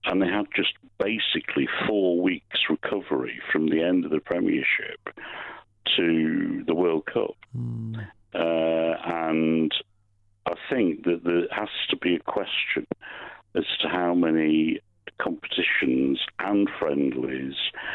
and they had just basically 4 weeks recovery from the end of the Premiership to the World Cup. And I think that there has to be a question as to how many competitions and friendlies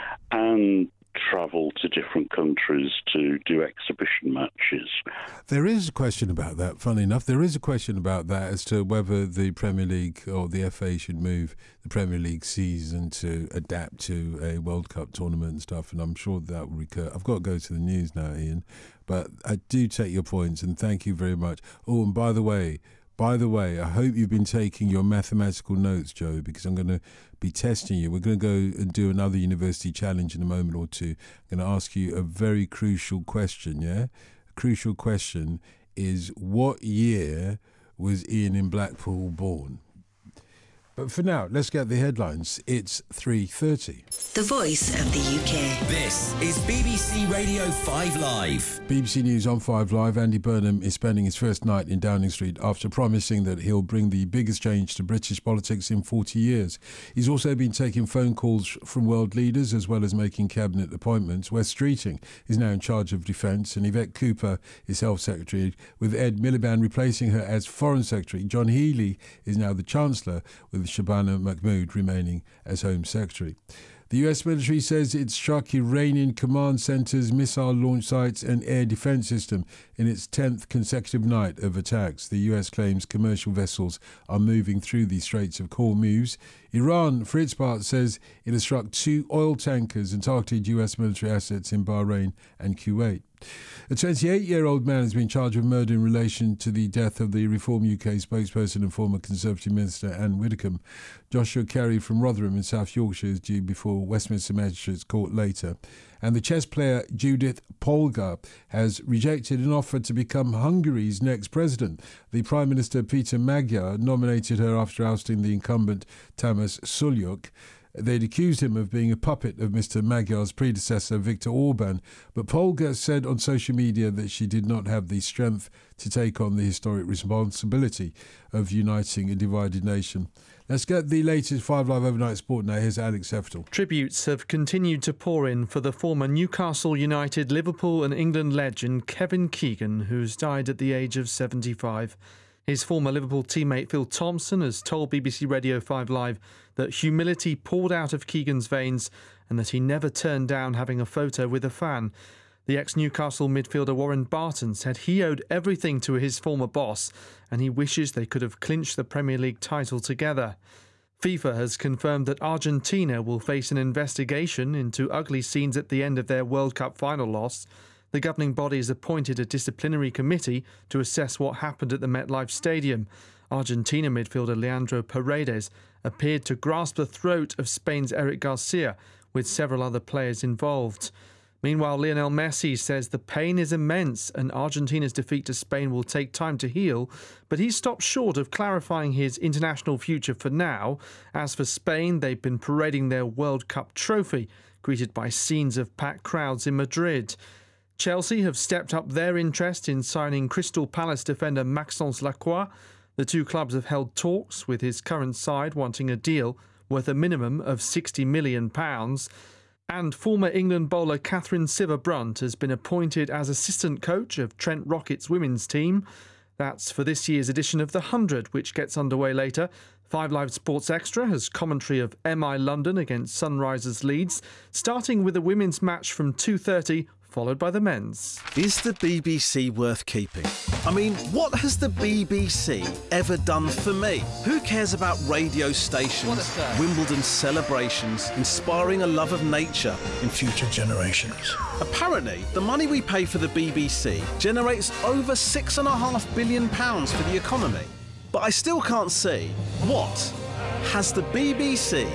and travel to different countries to do exhibition matches. There is a question about that, funny enough. There is a question about that as to whether the Premier League or the FA should move the Premier League season to adapt to a World Cup tournament and stuff, and I'm sure that will recur. I've got to go to the news now, Ian, but I do take your points, and thank you very much. Oh, and by the way, I hope you've been taking your mathematical notes, Joe, because I'm going to be testing you. We're going to go and do another university challenge in a moment or two. I'm going to ask you a very crucial question, yeah? A crucial question is, what year was Ian in Blackpool born? But for now, let's get the headlines. It's 3:30. The Voice of the UK. This is BBC Radio 5 Live. BBC News on 5 Live. Andy Burnham is spending his first night in Downing Street after promising that he'll bring the biggest change to British politics in 40 years. He's also been taking phone calls from world leaders as well as making cabinet appointments. Wes Streeting is now in charge of defence and Yvette Cooper is Health Secretary, with Ed Miliband replacing her as Foreign Secretary. John Healey is now the Chancellor, with Shabana Mahmood remaining as Home Secretary. The US military says it struck Iranian command centres, missile launch sites and air defence system in its 10th consecutive night of attacks. The US claims commercial vessels are moving through the Straits of Hormuz. Iran, for its part, says it has struck 2 oil tankers and targeted US military assets in Bahrain and Kuwait. A 28-year-old man has been charged with murder in relation to the death of the Reform UK spokesperson and former Conservative Minister Anne Widdecombe. Joshua Carey from Rotherham in South Yorkshire is due before Westminster Magistrates Court later. And the chess player Judith Polgar has rejected an offer to become Hungary's next president. The Prime Minister Peter Magyar nominated her after ousting the incumbent Tamás Sulyok. They'd accused him of being a puppet of Mr. Magyar's predecessor, Viktor Orban, but Polgar said on social media that she did not have the strength to take on the historic responsibility of uniting a divided nation. Let's get the latest 5 Live Overnight Sport now. Here's Alex Heftel. Tributes have continued to pour in for the former Newcastle United, Liverpool and England legend Kevin Keegan, who's died at the age of 75. His former Liverpool teammate Phil Thompson has told BBC Radio 5 Live that humility poured out of Keegan's veins and that he never turned down having a photo with a fan. The ex-Newcastle midfielder Warren Barton said he owed everything to his former boss and he wishes they could have clinched the Premier League title together. FIFA has confirmed that Argentina will face an investigation into ugly scenes at the end of their World Cup final loss. The governing body has appointed a disciplinary committee to assess what happened at the MetLife Stadium. Argentina midfielder Leandro Paredes appeared to grasp the throat of Spain's Eric Garcia, with several other players involved. Meanwhile, Lionel Messi says the pain is immense and Argentina's defeat to Spain will take time to heal, but he's stopped short of clarifying his international future for now. As for Spain, they've been parading their World Cup trophy, greeted by scenes of packed crowds in Madrid. Chelsea have stepped up their interest in signing Crystal Palace defender Maxence Lacroix. The two clubs have held talks, with his current side wanting a deal worth a minimum of £60 million. And former England bowler Catherine Sciver-Brunt has been appointed as assistant coach of Trent Rocket's women's team. That's for this year's edition of The 100, which gets underway later. 5 Live Sports Extra has commentary of MI London against Sunrisers Leeds, starting with a women's match from 2:30, followed by the men's. Is the BBC worth keeping? I mean, what has the BBC ever done for me? Who cares about radio stations, Wimbledon celebrations, inspiring a love of nature in future generations? Apparently, the money we pay for the BBC generates over £6.5 billion for the economy. But I still can't see, what has the BBC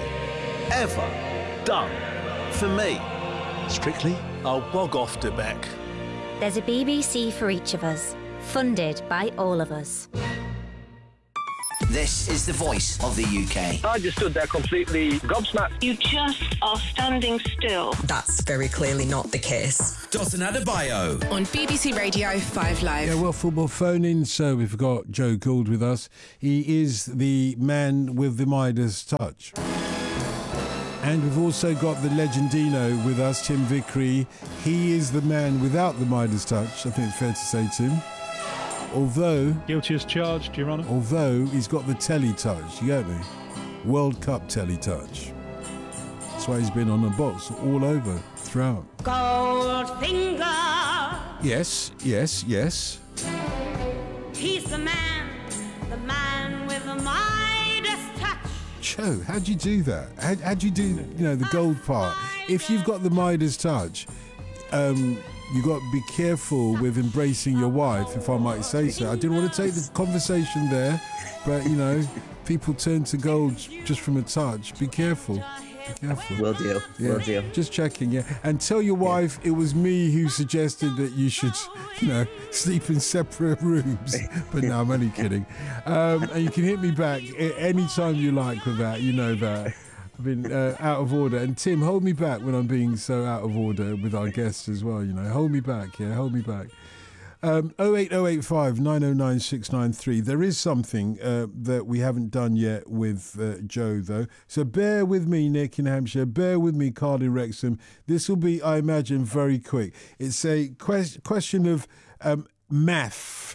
ever done for me? Strictly, I'll bog off to Beck. There's a BBC for each of us, funded by all of us. This is the voice of the UK. I just stood there completely gobsmacked. You just are standing still. That's very clearly not the case. Dotun Adebayo on BBC Radio 5 Live. Yeah, well, football phone-in, so we've got Joe Gould with us. He is the man with the Midas touch. And we've also got the Legendino with us, Tim Vickery. He is the man without the Midas touch, I think it's fair to say, Tim. Although... Guilty as charged, Your Honour. Although he's got the telly touch, you get me? World Cup telly touch. That's why he's been on the box all over, throughout. Goldfinger. Yes. He's the man with the Midas touch. Joe, how'd you do that? How'd you do, the gold part? If you've got the Midas touch, you got to be careful with embracing your wife, if I might say so. I didn't want to take the conversation there, but, people turn to gold just from a touch. Be careful. Will do. Yeah. Will do. Just checking, yeah. And tell your wife it was me who suggested that you should, sleep in separate rooms. But no, I'm only kidding. And you can hit me back anytime you like with that. You know that. I've been out of order. And Tim, hold me back when I'm being so out of order with our guests as well. Hold me back, yeah. Hold me back. 08085 909 693. There is something that we haven't done yet with Joe, though. So bear with me, Nick in Hampshire. Bear with me, Carl in Wrexham. This will be, I imagine, very quick. It's a question of math.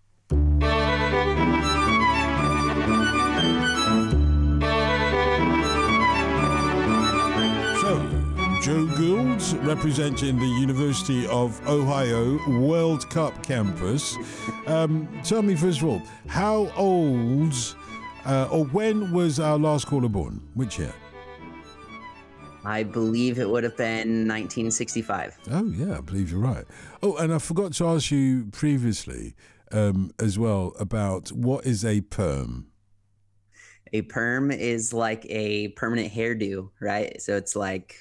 Joe Gould, representing the University of Ohio World Cup campus. Tell me, first of all, how old or when was our last caller born? Which year? I believe it would have been 1965. Oh, yeah, I believe you're right. Oh, and I forgot to ask you previously as well about what is a perm? A perm is like a permanent hairdo, right? So it's like...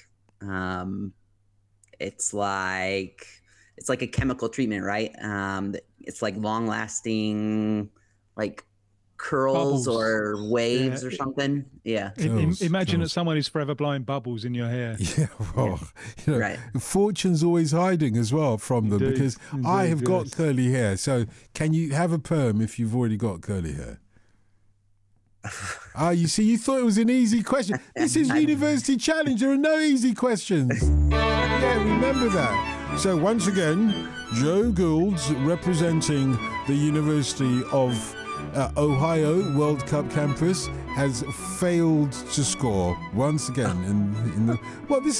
it's like a chemical treatment, right? It's like long lasting, like curls bubbles. Or waves or something. Yeah. Imagine that someone is forever blowing bubbles in your hair. Yeah, well, right. Fortune's always hiding as well from them because I have got curly hair. So can you have a perm if you've already got curly hair? You see, you thought it was an easy question. This is University Challenge. There are no easy questions. Yeah, remember that. So once again, Joe Gould, representing the University of Ohio World Cup campus, has failed to score once again. This